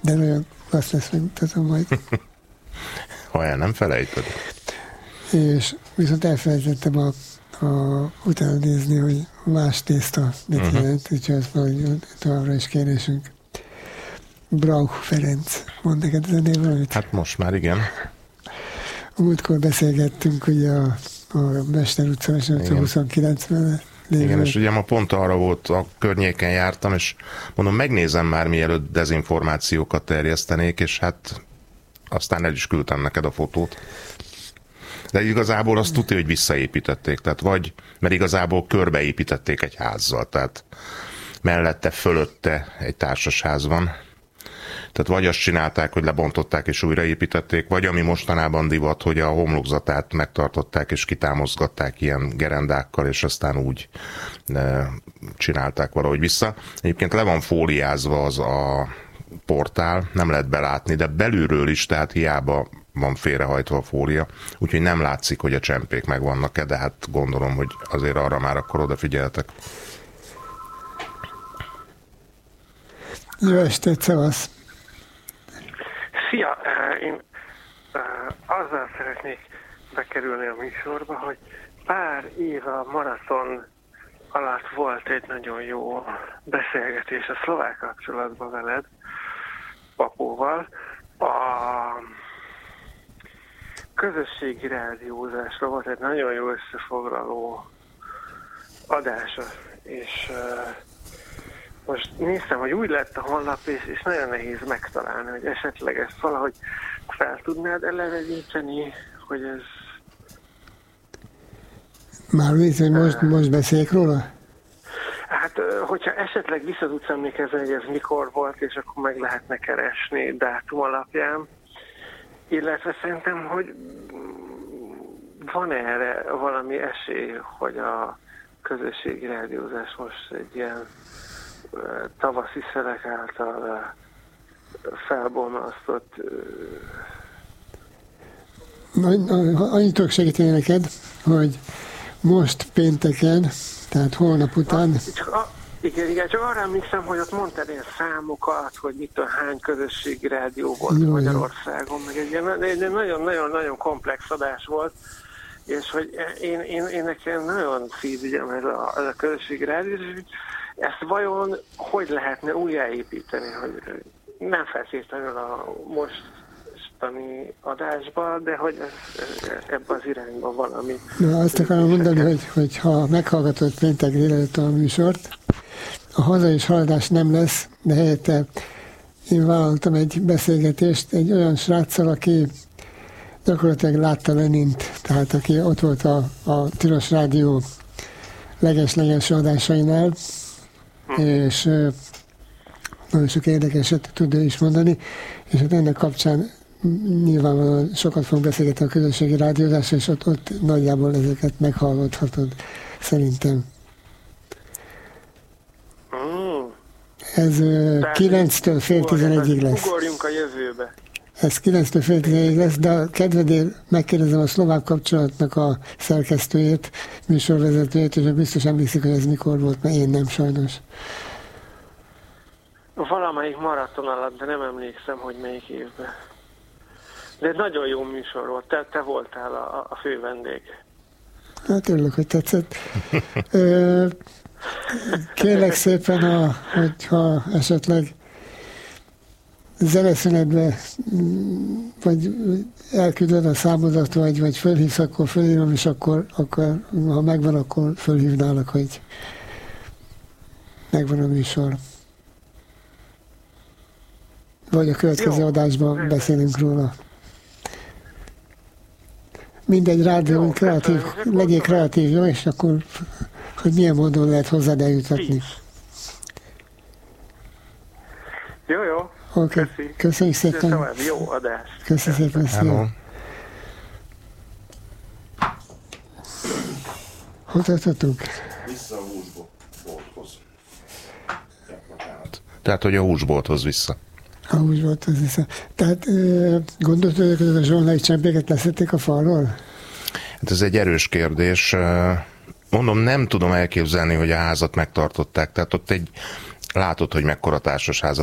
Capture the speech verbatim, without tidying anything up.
De nagyon azt lesz, megmutatom majd. Ha el nem felejted. És viszont elfelejtettem a, a, utána nézni, hogy más tészta mit uh-huh. jelent, úgyhogy ez valahogy továbbra is kérdésünk. Brauch Ferenc, mond neked ez a név valamit? Hát most már igen. Múltkor beszélgettünk ugye a, a Mester utca, Mester utca huszonkilencben. Igen, és ugye ma pont arra volt, a környéken jártam, és mondom, megnézem már, mielőtt dezinformációkat terjesztenék, és hát aztán el is küldtem neked a fotót. De igazából azt tudja, hogy visszaépítették, tehát vagy, mert igazából körbeépítették egy házzal, tehát mellette, fölötte egy társasház van. Tehát vagy azt csinálták, hogy lebontották és újraépítették, vagy ami mostanában divat, hogy a homlokzatát megtartották és kitámozgatták ilyen gerendákkal, és aztán úgy e, csinálták valahogy vissza. Egyébként le van fóliázva az a portál, nem lehet belátni, de belülről is, tehát hiába van félrehajtva a fólia, úgyhogy nem látszik, hogy a csempék megvannak-e, de hát gondolom, hogy azért arra már akkor odafigyeltek. Jó estét, szevasz! Szia! Én azzal szeretnék bekerülni a műsorba, hogy pár év a maraton alatt volt egy nagyon jó beszélgetés a szlovák kapcsolatban veled, Papóval. A közösségi rádiózásról volt egy nagyon jó összefoglaló adása, és most néztem, hogy úgy lett a honlap, és, és nagyon nehéz megtalálni, hogy esetleg ezt valahogy fel tudnád eleveníteni, hogy ez... Már úgy, hogy most, most beszéljek róla? Hát, hogyha esetleg vissza tudsz emlékezni, hogy ez mikor volt, és akkor meg lehetne keresni dátum alapján, illetve szerintem, hogy van erre valami esély, hogy a közösségi rádiózás most egy ilyen tavaszi szelek által felbomlasztott... Annyit tudok segíteni neked, hogy most pénteken, tehát holnap után... Na, csak a, igen, igen, csak arra emlékszem, hogy ott mondtad ilyen számokat, hogy mit tudom, hány közösségi rádió volt jó, Magyarországon, meg egy ilyen nagyon-nagyon-nagyon komplex adás volt, és hogy én, én, én nekem nagyon szívügyem ez a, ez a közösségi rádió, és ezt vajon hogy lehetne újjáépíteni, hogy nem feltétlenül a mostani adásban, de hogy ebben az irányban valami... Na, azt akarom mondani, hogy, hogy ha meghallgatod péntek délelőtt a műsort, a hazai haladás nem lesz, de helyette én vállaltam egy beszélgetést egy olyan sráccal, aki gyakorlatilag látta Lenint, tehát aki ott volt a, a Tilos Rádió leges-leges adásainál, és nagyon sok érdekeset tud ő is mondani, és hát ennek kapcsán nyilvánvalóan sokat fogunk beszélgetni a közösségi rádiózásra, és ott, ott nagyjából ezeket meghallgathatod, szerintem. Mm. Ez kilenctől fél tizenegyig lesz. Ugorjunk a jövőbe. Ez kilenctől fél tizenegyig lesz, de a kedvedért megkérdezem a szlovák kapcsolatnak a szerkesztőjét, műsorvezetőjét, és biztos emlékszik, hogy ez mikor volt, mert én nem sajnos. Valamelyik maraton alatt, de nem emlékszem, hogy melyik évben. De egy nagyon jó műsor volt, te, te voltál a, a fő vendég. Hát örülök, hogy tetszett. Ö, kérlek szépen, a, hogyha esetleg zeneszünetbe vagy elküldöd a számodat, vagy, vagy fölhívsz, akkor fölhívom, és akkor, akkor ha megvan, akkor fölhívnálak, hogy megvan a műsor. Vagy a következő jó, adásban beszélünk róla. Mindegy, rádió, kreatív, legyél kreatív, jó? És akkor, hogy milyen módon lehet hozzád eljutatni. Jó, jó. Oké, okay. Köszönjük szépen. Jó adás. Köszönjük szépen, szia. Hogy tartottunk? Vissza a húsbolthoz. Tehát, hogy a húsbolthoz vissza. A húsbolthoz vissza. Tehát gondoltad, hogy a zsolnai csempéket leszették a falról? Hát ez egy erős kérdés. Mondom, nem tudom elképzelni, hogy a házat megtartották. Tehát ott egy, látod, hogy mekkora társasház